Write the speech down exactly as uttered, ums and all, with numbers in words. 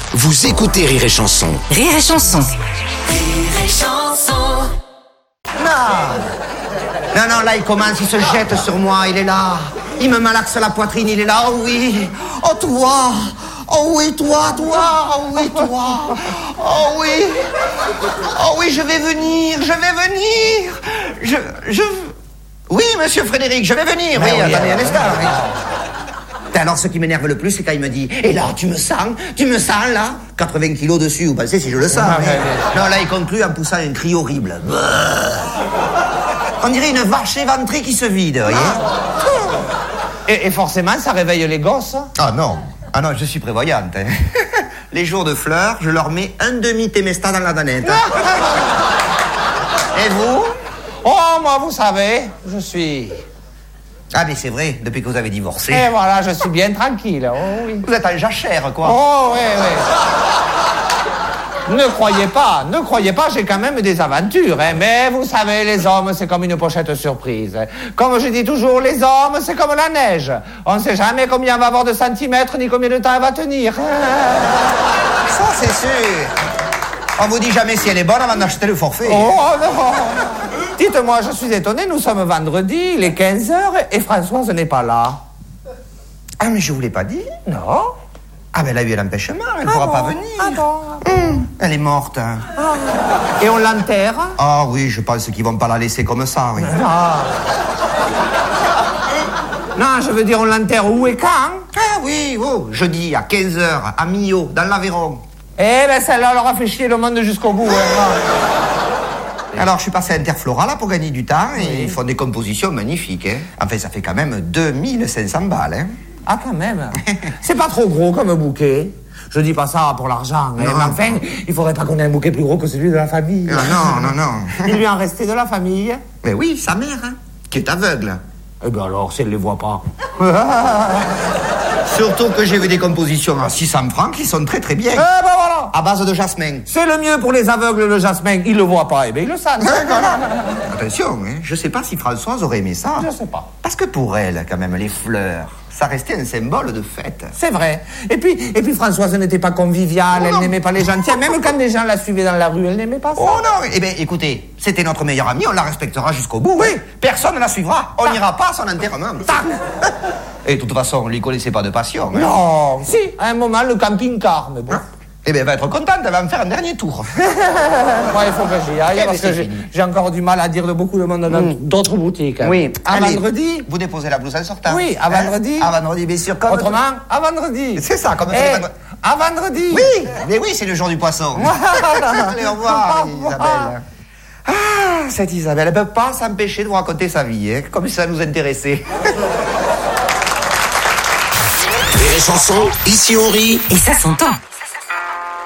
Vous écoutez Rire et Chanson. Rire et Chanson. Rire et Chanson. Non, non, non, là il commence, il se jette sur moi, il est là. Il me malaxe la poitrine, il est là, oh oui. Oh toi, oh oui, toi, toi, oh oui, toi. Oh oui, oh oui, je vais venir, je vais venir. Je, je... Oui, monsieur Frédéric, je vais venir. Oui, oui, attendez un instant. Oui. Alors, ce qui m'énerve le plus, c'est quand il me dit « Et là, tu me sens Tu me sens, là ?» quatre-vingts kilos dessus, vous pensez si je le sens. Ah, mais... ouais, ouais. Non, là, il conclut en poussant un cri horrible. On dirait une vache éventrée qui se vide, vous voyez. Et, et forcément, ça réveille les gosses. Ah non, ah non, je suis prévoyante. Hein. Les jours de fleurs, je leur mets un demi-Temesta dans la danette. Et vous? Oh, moi, vous savez, je suis... Ah mais c'est vrai, depuis que vous avez divorcé. Et voilà, je suis bien tranquille. Oh, oui. Vous êtes en jachère, quoi. Oh, oui, oui. Ne croyez pas, ne croyez pas, j'ai quand même des aventures. Hein. Mais vous savez, les hommes, c'est comme une pochette surprise. Comme je dis toujours, les hommes, c'est comme la neige. On ne sait jamais combien on va avoir de centimètres, ni combien de temps elle va tenir. Ça, c'est sûr. On vous dit jamais si elle est bonne avant d'acheter le forfait. Oh, non. Dites-moi, je suis étonné, nous sommes vendredi, il est quinze heures et Françoise n'est pas là. Ah, mais je vous l'ai pas dit. Non. Ah, ben elle a eu l'empêchement, elle ne Ah pourra bon, pas venir. ah bon. Hum, elle est morte. Hein. Ah. Et on l'enterre? Ah oui, je pense qu'ils vont pas la laisser comme ça, oui. Ah. Non, je veux dire, on l'enterre où et quand? Ah oui, oh, jeudi à quinze heures, à Millau, dans l'Aveyron. Eh ben, celle-là, elle aura fait chier le monde jusqu'au bout. Hein. Alors, je suis passé à Interflora, là, pour gagner du temps, et Oui. ils font des compositions magnifiques, hein. Enfin, ça fait quand même deux mille cinq cents balles, hein. Ah, quand même. C'est pas trop gros comme bouquet. Je dis pas ça pour l'argent, hein, mais enfin, il faudrait pas qu'on ait un bouquet plus gros que celui de la famille. Ah, non, non, non. Il lui en restait de la famille. Mais oui, sa mère, hein, qui est aveugle. Eh ben alors, si elle les voit pas. Surtout que j'ai vu des compositions à six cents francs qui sont très très bien. Eh ben voilà. À base de jasmin. C'est le mieux pour les aveugles, le jasmin. Ils le voient pas, eh ben ils le sentent. Attention, hein, je sais pas si Françoise aurait aimé ça. Je sais pas. Parce que pour elle, quand même, les fleurs, ça restait un symbole de fête. C'est vrai. Et puis, et puis Françoise n'était pas conviviale, elle non. n'aimait pas les gens. Tiens, même quand les gens la suivaient dans la rue, elle n'aimait pas ça. Oh non, eh bien écoutez, c'était notre meilleure amie, on la respectera jusqu'au bout. Oui. Personne ne la suivra, on n'ira pas à son enterrement. Et de toute façon, on lui connaissait pas de passion. Hein. Non. Si, à un moment, le camping-car, mais bon. Eh bien, elle va être contente, elle va me faire un dernier tour. Moi, il faut que j'y aille, Eh parce ben, que c'est j'ai fini. j'ai encore du mal à dire de beaucoup de monde dans d'autres boutiques. Oui. À Allez, vendredi. Vous déposez la blouse en sortant. Oui, à vendredi. À vendredi, bien sûr. Comme Autrement, à vendredi. C'est ça, comme Eh, tous les vendredis. à vendredi. Oui, mais oui, c'est le jour du poisson. Allez, au revoir, Isabelle. Ah, cette Isabelle, elle ne peut pas s'empêcher de vous raconter sa vie, hein, comme si ça nous intéressait. Rire et Chanson, ici on rit. Et ça s'entend.